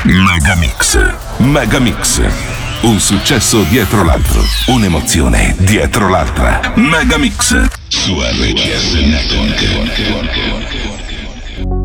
Megamix. Megamix. Un successo dietro l'altro. Un'emozione dietro l'altra. Megamix. Su RCS Network.